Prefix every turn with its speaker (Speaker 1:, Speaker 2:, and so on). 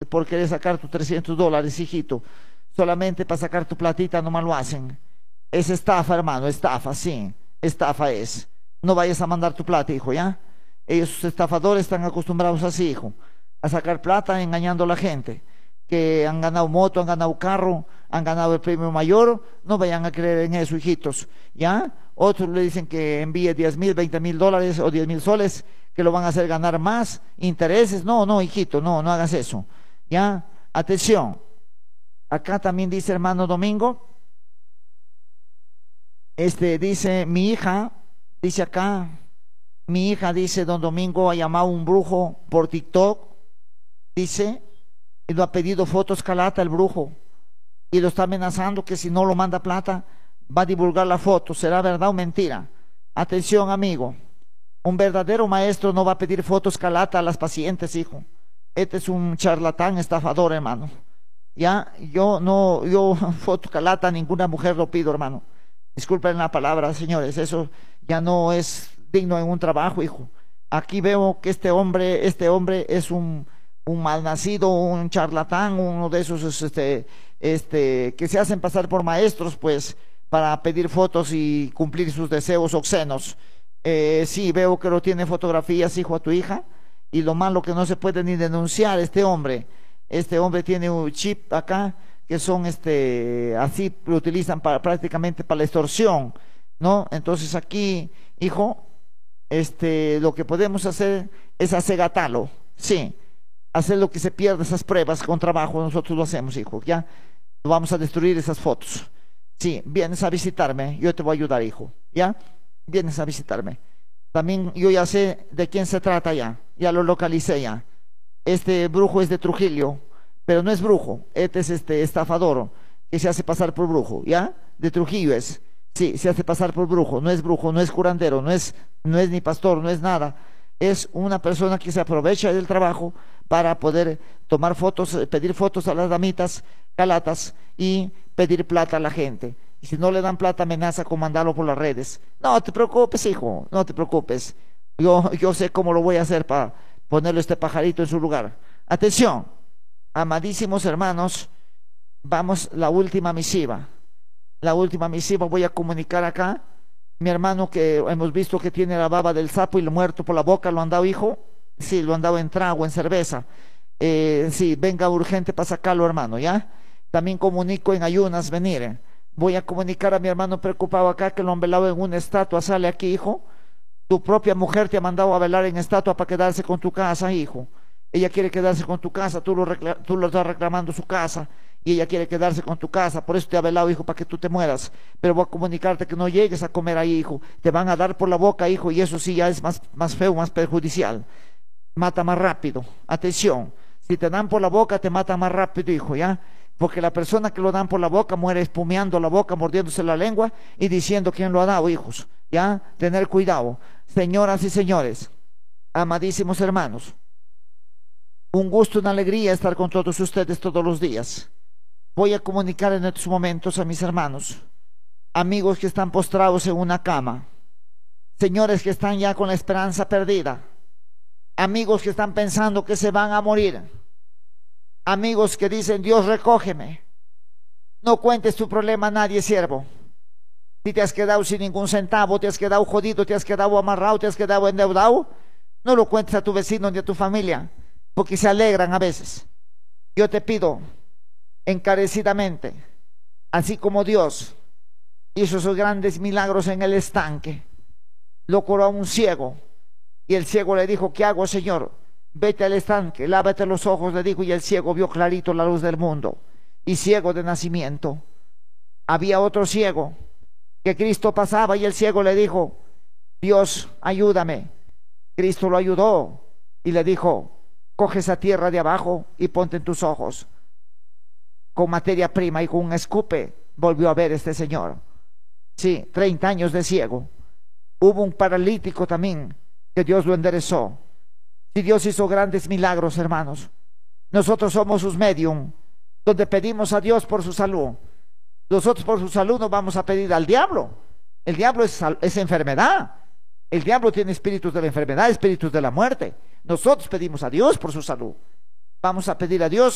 Speaker 1: por querer sacar tus $300, hijito. Solamente para sacar tu platita nomás lo hacen. Es estafa, hermano, estafa, sí. Estafa es. No vayas a mandar tu plata, hijo, ¿ya? Ellos, estafadores, están acostumbrados así, hijo, a sacar plata engañando a la gente. Que han ganado moto, han ganado carro, han ganado el premio mayor. No vayan a creer en eso, hijitos, ¿ya? Otros le dicen que envíe 10,000, 20,000 dólares o 10,000 soles, que lo van a hacer ganar más intereses. No, no, hijito, no, no hagas eso, ¿ya? Atención. Acá también dice hermano Domingo, dice mi hija, dice acá, mi hija dice, don Domingo ha llamado a un brujo por TikTok, dice, y lo ha pedido fotos calata el brujo, y lo está amenazando que si no lo manda plata, va a divulgar la foto. ¿Será verdad o mentira? Atención, amigo, un verdadero maestro no va a pedir fotos calata a las pacientes, hijo. Este es un charlatán estafador, hermano. Ya, yo foto calata a ninguna mujer lo pido, hermano. Disculpen la palabra, señores, eso ya no es digno en un trabajo, hijo. Aquí veo que este hombre es un malnacido, un charlatán, uno de esos que se hacen pasar por maestros, pues, para pedir fotos y cumplir sus deseos obscenos. Sí, veo que lo tiene fotografías, hijo, a tu hija, y lo malo que no se puede ni denunciar este hombre tiene un chip acá, que son así lo utilizan prácticamente para la extorsión, ¿no? Entonces aquí, hijo, lo que podemos hacer es asegatarlo, sí, hacer lo que se pierda esas pruebas con trabajo. Nosotros lo hacemos, hijo, ya, vamos a destruir esas fotos. Sí, vienes a visitarme, yo te voy a ayudar, hijo, ya, vienes a visitarme. También yo ya sé de quién se trata, ya lo localicé ya. Este brujo es de Trujillo, pero no es brujo, este es estafador que se hace pasar por brujo, ¿ya? De Trujillo es, sí, se hace pasar por brujo, no es curandero, no es ni pastor, no es nada. Es una persona que se aprovecha del trabajo para poder tomar fotos, pedir fotos a las damitas calatas y pedir plata a la gente. Y si no le dan plata, amenaza con mandarlo por las redes. No te preocupes, hijo, no te preocupes. Yo sé cómo lo voy a hacer para ponerle este pajarito en su lugar. Atención, amadísimos hermanos, vamos, la última misiva. La última misiva voy a comunicar acá. Mi hermano, que hemos visto que tiene la baba del sapo y lo muerto por la boca, ¿lo han dado, hijo? Sí, lo han dado en trago, en cerveza. Sí, venga urgente para sacarlo, hermano, ¿ya? También comunico en ayunas venir. Voy a comunicar a mi hermano preocupado acá, que lo han velado en una estatua. Sale aquí, hijo. Tu propia mujer te ha mandado a velar en estatua para quedarse con tu casa, hijo. Ella quiere quedarse con tu casa, tú lo estás reclamando su casa, y ella quiere quedarse con tu casa. Por eso te ha velado, hijo, para que tú te mueras. Pero voy a comunicarte que no llegues a comer ahí, hijo. Te van a dar por la boca, hijo, y eso sí ya es más feo, más perjudicial. Mata más rápido. Atención, si te dan por la boca, te mata más rápido, hijo, ¿ya? Porque la persona que lo dan por la boca muere espumeando la boca, mordiéndose la lengua y diciendo quién lo ha dado, hijos. ¿Ya? Tener cuidado. Señoras y señores, amadísimos hermanos, un gusto, una alegría estar con todos ustedes todos los días. Voy a comunicar en estos momentos a mis hermanos, amigos que están postrados en una cama, señores que están ya con la esperanza perdida, amigos que están pensando que se van a morir, amigos que dicen: Dios, recógeme. No cuentes tu problema a nadie, siervo. Si te has quedado sin ningún centavo, te has quedado jodido, te has quedado amarrado, te has quedado endeudado, no lo cuentes a tu vecino ni a tu familia, porque se alegran a veces. Yo te pido encarecidamente, así como Dios hizo esos grandes milagros en el estanque, lo curó a un ciego, y el ciego le dijo: ¿qué hago, Señor? Vete al estanque, lávate los ojos, le dijo, y el ciego vio clarito la luz del mundo, y ciego de nacimiento. Había otro ciego que Cristo pasaba, y el ciego le dijo: Dios, ayúdame. Cristo lo ayudó y le dijo: coge esa tierra de abajo y ponte en tus ojos. Con materia prima y con un escupe volvió a ver este señor. Sí, 30 años de ciego. Hubo un paralítico también que Dios lo enderezó. Si Dios hizo grandes milagros, hermanos, nosotros somos sus medium, donde pedimos a Dios por su salud. Nosotros por su salud no vamos a pedir al diablo. El diablo es enfermedad. El diablo tiene espíritus de la enfermedad, espíritus de la muerte. Nosotros pedimos a Dios por su salud. Vamos a pedir a Dios